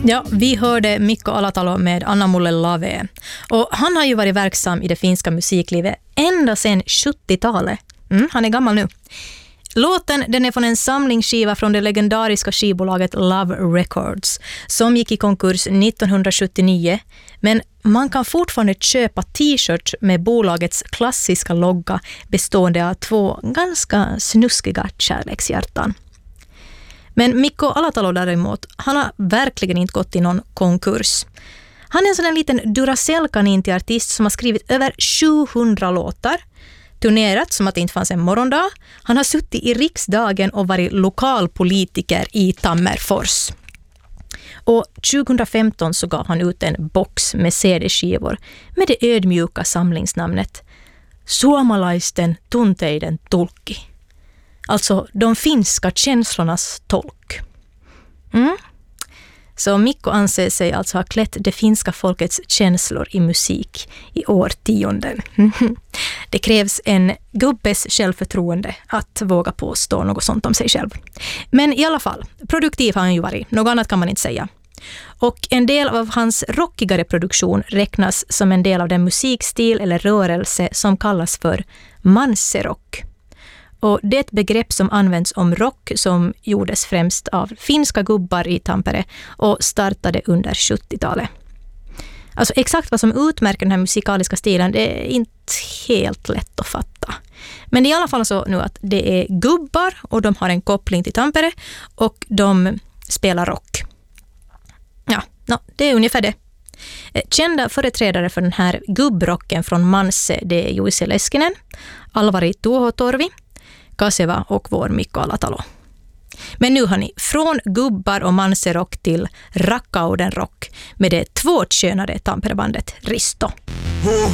Ja, vi hörde Mikko Alatalo med Anna Mulle Lave. Och han har ju varit verksam i det finska musiklivet ända sedan 70-talet. Han är gammal nu. Låten den är från en samlingsskiva från det legendariska skivbolaget Love Records som gick i konkurs 1979. Men man kan fortfarande köpa t-shirts med bolagets klassiska logga bestående av 2 ganska snuskiga kärlekshjärtan. Men Mikko Alatalo däremot, han har verkligen inte gått i någon konkurs. Han är en sån här liten Duracell-kanin till artist som har skrivit över 700 låtar, turnerat som att det inte fanns en morgondag. Han har suttit i riksdagen och varit lokalpolitiker i Tammerfors. Och 2015 så gav han ut en box med CD-skivor med det ödmjuka samlingsnamnet Suomalaisten tunteiden tulkki. Alltså de finska känslornas tolk. Så Mikko anser sig alltså ha klätt det finska folkets känslor i musik i årtionden. Det krävs en gubbes självförtroende att våga påstå något sånt om sig själv. Men i alla fall, produktiv har han ju varit. Något annat kan man inte säga. Och en del av hans rockigare produktion räknas som en del av den musikstil eller rörelse som kallas för manserock. Och det är ett begrepp som används om rock som gjordes främst av finska gubbar i Tampere och startade under 70-talet. Alltså exakt vad som utmärker den här musikaliska stilen, det är inte helt lätt att fatta. Men det är i alla fall så nu att det är gubbar och de har en koppling till Tampere och de spelar rock. Ja, det är ungefär det. Kända företrädare för den här gubbrocken från Manse, det är Juise Leskinen, Alvari Tuohotorvi, Kaseva och vår Mikko Alatalo. Men nu har ni från gubbar och manserock till rakkaudenrock med det 2-könade Tamperebandet Risto.